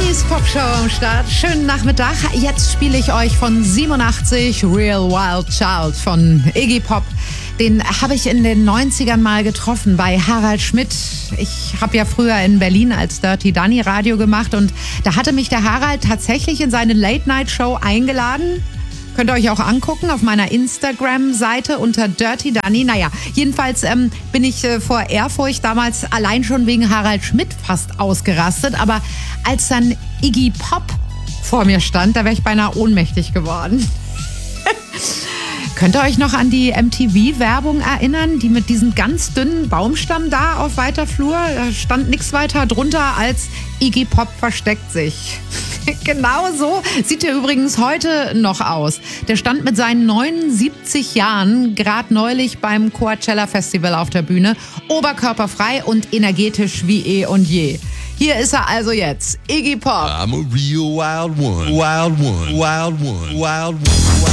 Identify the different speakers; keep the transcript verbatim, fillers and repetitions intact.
Speaker 1: Sonnys Popshow am Start. Schönen Nachmittag. Jetzt spiele ich euch von siebenundachtzig Real Wild Child von Iggy Pop. Den habe ich in den neunzigern mal getroffen bei Harald Schmidt. Ich habe ja früher in Berlin als Dirty Danny Radio gemacht und da hatte mich der Harald tatsächlich in seine Late-Night-Show eingeladen. Könnt ihr euch auch angucken auf meiner Instagram-Seite unter Dirty Danny. Naja, jedenfalls ähm, bin ich äh, vor Ehrfurcht damals allein schon wegen Harald Schmidt fast ausgerastet. Aber als dann Iggy Pop vor mir stand, da wäre ich beinahe ohnmächtig geworden. Könnt ihr euch noch an die M T V-Werbung erinnern, die mit diesem ganz dünnen Baumstamm da auf weiter Flur? Da stand nichts weiter drunter als Iggy Pop versteckt sich. Genau so sieht er übrigens heute noch aus. Der stand mit seinen neunundsiebzig Jahren gerade neulich beim Coachella Festival auf der Bühne, oberkörperfrei und energetisch wie eh und je. Hier ist er also jetzt, Iggy Pop.
Speaker 2: I'm a real wild one, wild one, wild one, wild one.